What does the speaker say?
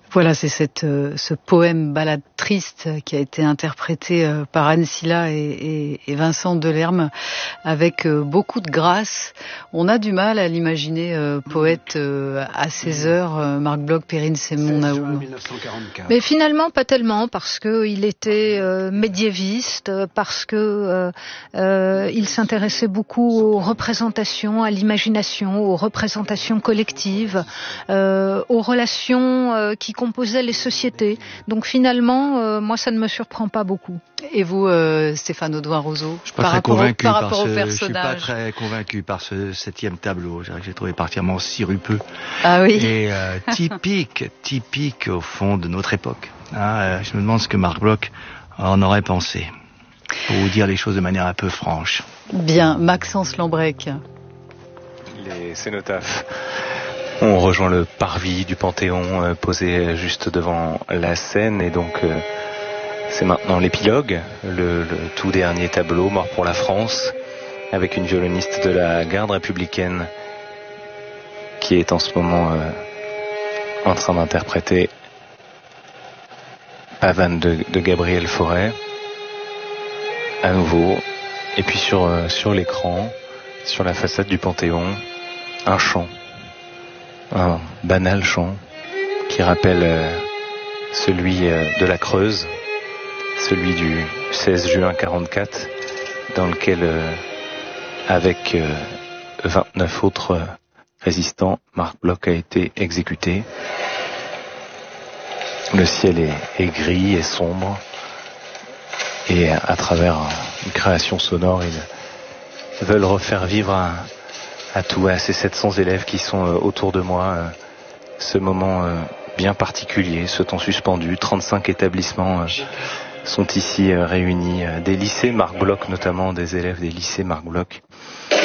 Voilà, c'est ce poème ballade triste qui a été interprété par Anne Silla et Vincent Delerme avec beaucoup de grâce. On a du mal à l'imaginer poète à ces heures, Marc Bloch, Perrine Simon Naoum. Mais finalement pas tellement, parce que il était médiéviste, parce que il s'intéressait beaucoup aux représentations, à l'imagination, aux représentations collectives, aux relations qui composaient les sociétés. Donc finalement, moi ça ne me surprend pas beaucoup. Et vous, Stéphane Audouin-Roseau, je suis pas très convaincu par ce 7e tableau. J'ai trouvé particulièrement sirupeux. Ah oui. Et typique au fond de notre époque. Je me demande ce que Marc Bloch en aurait pensé, pour vous dire les choses de manière un peu franche. Bien, Maxence Lambrec. Les cénotaphes ont rejoint le parvis du Panthéon, posé juste devant la scène, et donc c'est maintenant l'épilogue, le tout dernier tableau, Mort pour la France, avec une violoniste de la garde républicaine qui est en ce moment en train d'interpréter Pavane de Gabriel Fauré à nouveau. Et puis sur l'écran, sur la façade du Panthéon, un chant, un banal chant qui rappelle celui de la Creuse, celui du 16 juin 44, dans lequel avec 29 autres résistants, Marc Bloch a été exécuté. Le ciel est gris et sombre, et à travers une création sonore, ils veulent refaire vivre à ces 700 élèves qui sont autour de moi ce moment bien particulier, ce temps suspendu. 35 établissements sont ici réunis, des lycées Marc Bloch notamment, des élèves des lycées Marc Bloch.